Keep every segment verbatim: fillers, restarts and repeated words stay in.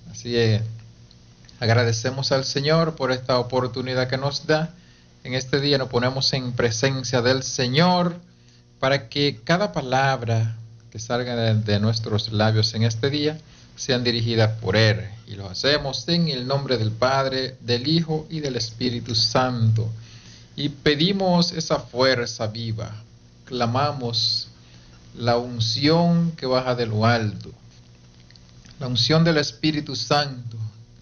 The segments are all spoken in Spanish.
Así es, agradecemos al Señor por esta oportunidad que nos da. En este día nos ponemos en presencia del Señor para que cada palabra que salga de, de nuestros labios en este día sean dirigidas por Él. Y lo hacemos en el nombre del Padre, del Hijo y del Espíritu Santo. Y pedimos esa fuerza viva. Clamamos la unción que baja de lo alto. La unción del Espíritu Santo,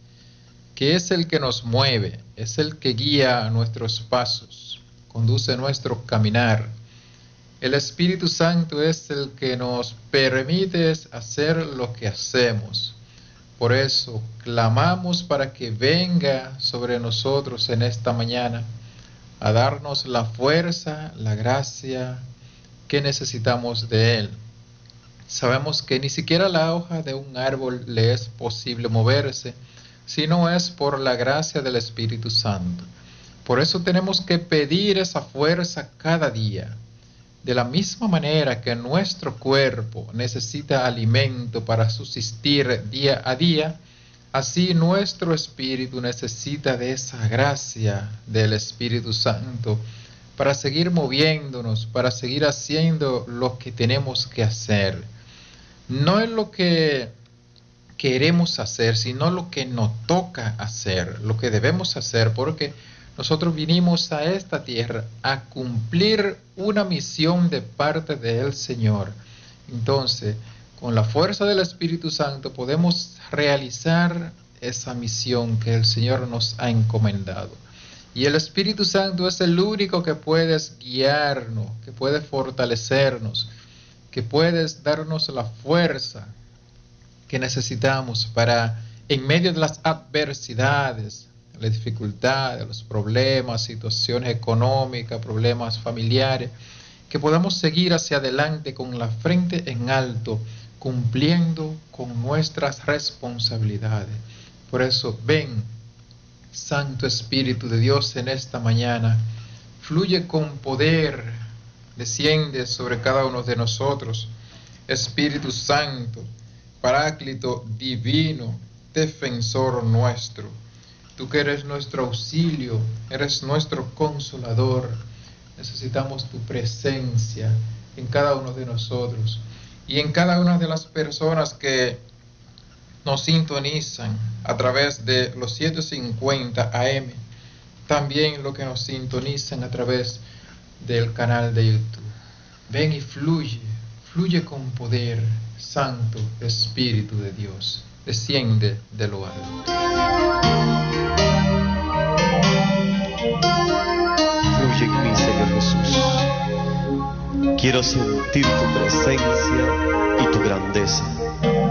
que es el que nos mueve, es el que guía nuestros pasos, conduce nuestro caminar. El Espíritu Santo es el que nos permite hacer lo que hacemos. Por eso clamamos para que venga sobre nosotros en esta mañana a darnos la fuerza, la gracia que necesitamos de Él. Sabemos que ni siquiera la hoja de un árbol le es posible moverse, si no es por la gracia del Espíritu Santo. Por eso tenemos que pedir esa fuerza cada día. De la misma manera que nuestro cuerpo necesita alimento para subsistir día a día, así nuestro espíritu necesita de esa gracia del Espíritu Santo para seguir moviéndonos, para seguir haciendo lo que tenemos que hacer. No es lo que queremos hacer, sino lo que nos toca hacer, lo que debemos hacer, porque nosotros vinimos a esta tierra a cumplir una misión de parte del Señor. Entonces, con la fuerza del Espíritu Santo podemos realizar esa misión que el Señor nos ha encomendado. Y el Espíritu Santo es el único que puede guiarnos, que puede fortalecernos, que puede darnos la fuerza que necesitamos para, en medio de las adversidades, las dificultades, los problemas, situaciones económicas, problemas familiares, que podamos seguir hacia adelante con la frente en alto, cumpliendo con nuestras responsabilidades. Por eso, ven, Santo Espíritu de Dios, en esta mañana, fluye con poder, desciende sobre cada uno de nosotros. Espíritu Santo, Paráclito divino, defensor nuestro, tú que eres nuestro auxilio, eres nuestro consolador, necesitamos tu presencia en cada uno de nosotros y en cada una de las personas que nos sintonizan a través de los setecientos cincuenta A M, también los que nos sintonizan a través del canal de YouTube. Ven y fluye, fluye con poder. Santo Espíritu de Dios, desciende de lo alto. Fluye en mí, Señor Jesús. Quiero sentir tu presencia y tu grandeza.